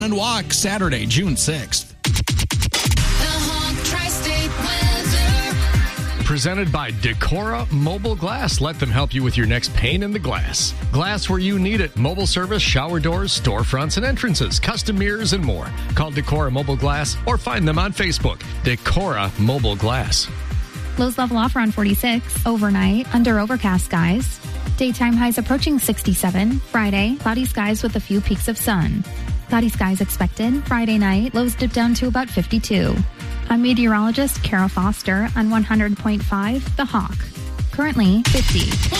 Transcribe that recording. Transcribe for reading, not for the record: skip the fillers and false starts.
and Walk, Saturday, June 6th. Presented by Decora Mobile Glass. Let them help you with your next pane in the glass. Glass where you need it. Mobile service, shower doors, storefronts, and entrances, custom mirrors, and more. Call Decora Mobile Glass or find them on Facebook. Decora Mobile Glass. Lows level off around 46. Overnight, under overcast skies. Daytime highs approaching 67. Friday, cloudy skies with a few peaks of sun. Cloudy skies expected. Friday night, lows dip down to about 52. I'm meteorologist Kara Foster on 100.5 The Hawk. Currently 50.